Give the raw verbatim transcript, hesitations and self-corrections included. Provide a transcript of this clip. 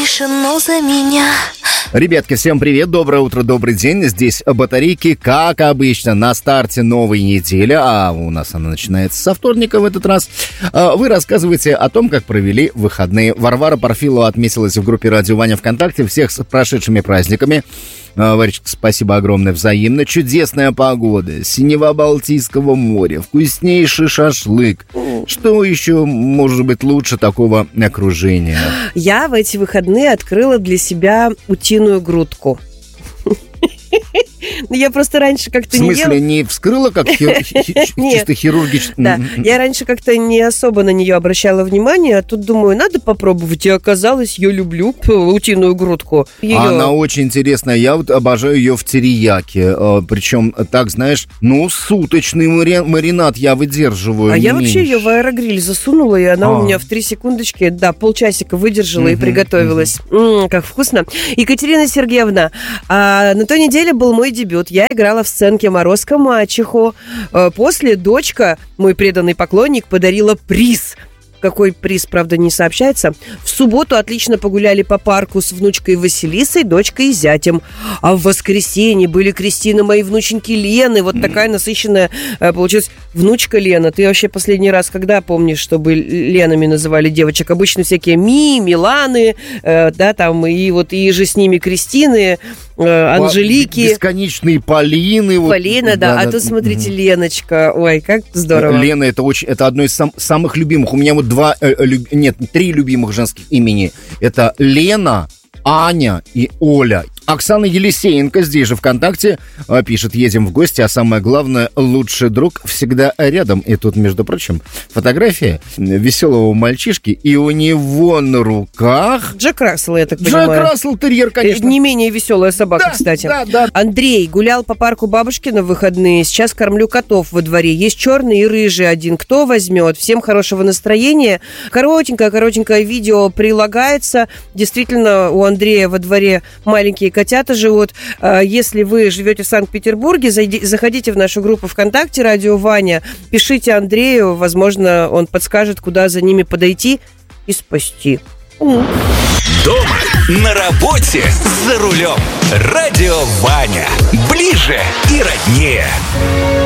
решено за меня. Ребятки, всем привет, доброе утро, добрый день. Здесь батарейки, как обычно, на старте новой недели, а у нас она начинается со вторника в этот раз. Вы рассказываете о том, как провели выходные. Варвара Парфилова отметилась в группе «Радио Ваня» ВКонтакте. Всех с прошедшими праздниками. Варечка, спасибо огромное, взаимно. Чудесная погода, синева Балтийского моря, вкуснейший шашлык. Что еще может быть лучше такого окружения? Я в эти выходные открыла для себя утиную грудку. Я просто раньше как-то не ела. В смысле, не вскрыла, как чисто хирургически? Да, я раньше как-то не особо на нее обращала внимание, а тут думаю, надо попробовать. И оказалось, я люблю утиную грудку. Она очень интересная. Я вот обожаю ее в терияке. Причем, так, знаешь, ну, суточный маринад я выдерживаю. А я вообще ее в аэрогриль засунула, и она у меня в три секундочки, да, полчасика выдержала и приготовилась. Как вкусно. Екатерина Сергеевна, на той неделе был мой дебют. Я играла в сценке «Морозко-мачеху». После дочка, мой преданный поклонник, подарила приз. Какой приз, правда, не сообщается. В субботу отлично погуляли по парку с внучкой Василисой, дочкой и зятем. А в воскресенье были Кристина, моей внученьки Лены. Вот такая насыщенная получилась внучка Лена. Ты вообще последний раз когда помнишь, чтобы Ленами называли девочек? Обычно всякие Ми, Миланы, э, да, там, и вот и же с ними Кристины, э, Анжелики. Бесконечные Полины. Полина, вот, да. да. А да, тут, смотрите, угу. Леночка. Ой, как здорово. Лена, это, очень, это одно из сам, самых любимых. У меня вот два, э, люб... нет, три любимых женских имени. Это Лена, Аня и Оля. Оксана Елисеенко здесь же ВКонтакте пишет: едем в гости, а самое главное, лучший друг всегда рядом. И тут, между прочим, фотография веселого мальчишки, и у него на руках... Джек Рассел, я так понимаю. Джек Рассел терьер, конечно. Не менее веселая собака, да, кстати. Да, да. Андрей гулял по парку Бабушкина в выходные. Сейчас кормлю котов во дворе. Есть черный и рыжий один. Кто возьмет? Всем хорошего настроения. Коротенькое-коротенькое видео прилагается. Действительно, у Андрея во дворе маленькие котята живут. Если вы живете в Санкт-Петербурге, заходите в нашу группу ВКонтакте «Радио Ваня», пишите Андрею, возможно, он подскажет, куда за ними подойти и спасти. Дома, на работе, за рулем. «Радио Ваня». Ближе и роднее.